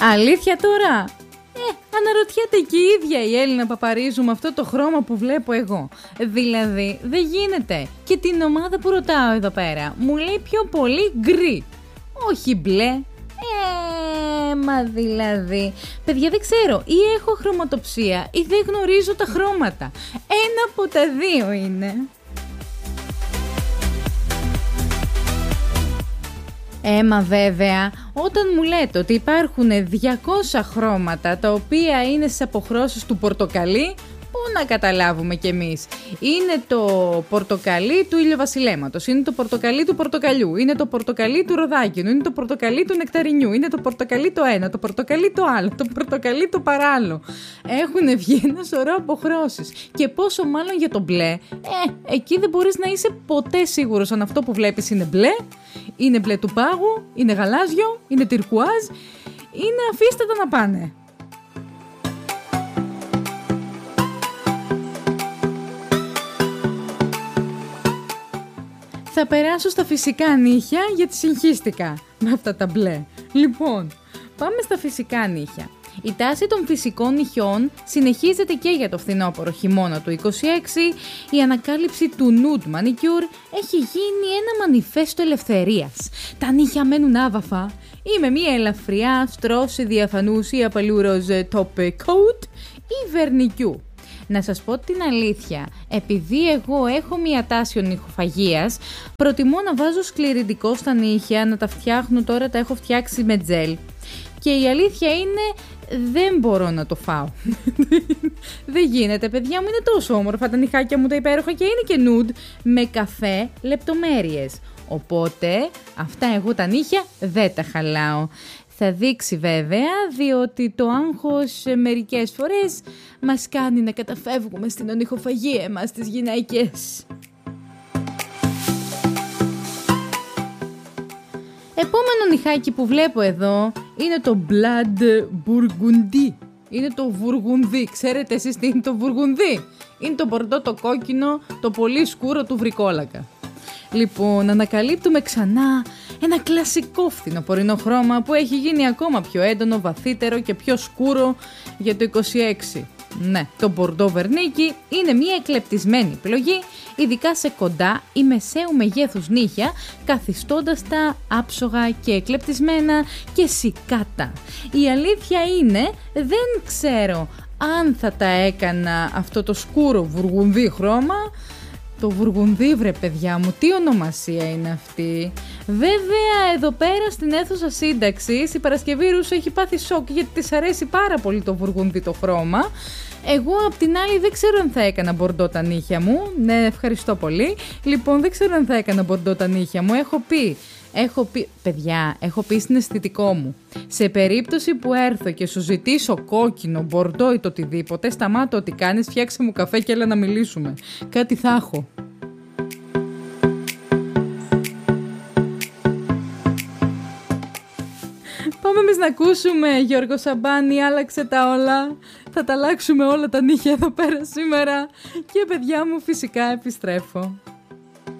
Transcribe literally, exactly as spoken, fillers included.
Αλήθεια τώρα? Ε, αναρωτιέται και η ίδια η Έλληνα Παπαρίζου με αυτό το χρώμα που βλέπω εγώ. Δηλαδή, δεν γίνεται. Και την ομάδα που ρωτάω εδώ πέρα μου λέει πιο πολύ γκρι. Όχι μπλε. Ε, μα δηλαδή. Παιδιά, δεν ξέρω. Ή έχω χρωματοψία ή δεν γνωρίζω τα χρώματα. Ένα από τα δύο είναι. Έμα βέβαια, όταν μου λέτε ότι υπάρχουν διακόσια χρώματα τα οποία είναι στις αποχρώσεις του πορτοκαλί, πού να καταλάβουμε κι εμείς. Είναι το πορτοκαλί του ηλιοβασιλέματος, είναι το πορτοκαλί του πορτοκαλιού, είναι το πορτοκαλί του ροδάκινου, είναι το πορτοκαλί του νεκταρινιού, είναι το πορτοκαλί το ένα, το πορτοκαλί το άλλο, το πορτοκαλί το παράλληλο. Έχουν βγει ένα σωρό αποχρώσεις. Και πόσο μάλλον για το μπλε, ε, εκεί δεν μπορείς να είσαι ποτέ σίγουρος αν αυτό που βλέπεις είναι μπλε, είναι μπλε του πάγου, είναι γαλάζιο, είναι τυρκουάζ, είναι αφήστε τα να πάνε. Θα περάσω στα φυσικά νύχια γιατί συγχύστηκα με αυτά τα μπλε. Λοιπόν, πάμε στα φυσικά νύχια. Η τάση των φυσικών νυχιών συνεχίζεται και για το φθινόπωρο χειμώνα του είκοσι έξι. Η ανακάλυψη του nude manicure έχει γίνει ένα μανιφέστο ελευθερίας. Τα νύχια μένουν άβαφα ή με μια ελαφριά στρώση διαφανούς ή απαλού ροζ top coat ή βερνικιού. Να σας πω την αλήθεια, επειδή εγώ έχω μια τάση ονυχοφαγίας, προτιμώ να βάζω σκληρυντικό στα νύχια, να τα φτιάχνω, τώρα τα έχω φτιάξει με τζέλ. Και η αλήθεια είναι, δεν μπορώ να το φάω. Δεν γίνεται, παιδιά μου, είναι τόσο όμορφα τα νυχάκια μου τα υπέροχα και είναι και nude με καφέ λεπτομέρειες. Οπότε, αυτά εγώ τα νύχια δεν τα χαλάω. Θα δείξει βέβαια, διότι το άγχος μερικές φορές μας κάνει να καταφεύγουμε στην ονυχοφαγία εμάς τις γυναίκες. Επόμενο νυχάκι που βλέπω εδώ είναι το Blood Burgundy. Είναι το βουργουνδί. Ξέρετε εσείς τι είναι το βουργουνδί? Είναι το μπορντό το κόκκινο, το πολύ σκούρο του βρικόλακα. Λοιπόν, ανακαλύπτουμε ξανά ένα κλασικό φθινοπορεινό χρώμα που έχει γίνει ακόμα πιο έντονο, βαθύτερο και πιο σκούρο για το είκοσι έξι. Ναι, το μπορντό βερνίκι είναι μια εκλεπτισμένη επιλογή, ειδικά σε κοντά ή μεσαίου μεγέθους νύχια, καθιστώντας τα άψογα και εκλεπτισμένα και σικάτα. Η αλήθεια είναι, δεν ξέρω αν θα τα έκανα αυτό το σκούρο βουργουνδί χρώμα. Το βουργουνδί, βρε παιδιά μου, τι ονομασία είναι αυτή? Βέβαια, εδώ πέρα στην αίθουσα σύνταξης η Παρασκευή Ρούσο έχει πάθει σοκ γιατί της αρέσει πάρα πολύ το βουργουνδί το χρώμα. Εγώ απ' την άλλη δεν ξέρω αν θα έκανα μπορντό τα νύχια μου. Ναι, ευχαριστώ πολύ. Λοιπόν, δεν ξέρω αν θα έκανα μπορντό τα νύχια μου. Έχω πει, έχω πει, παιδιά, έχω πει στην αισθητικό μου. Σε περίπτωση που έρθω και σου ζητήσω κόκκινο, μπορντό ή το οτιδήποτε, σταμάτω ό,τι κάνεις, φτιάξε μου καφέ και έλα να μιλήσουμε. Κάτι θα έχω. Πάμε εμείς να ακούσουμε Γιώργο Σαμπάνη, άλλαξε τα όλα. Θα τα αλλάξουμε όλα τα νύχια εδώ πέρα σήμερα. Και παιδιά μου, φυσικά επιστρέφω.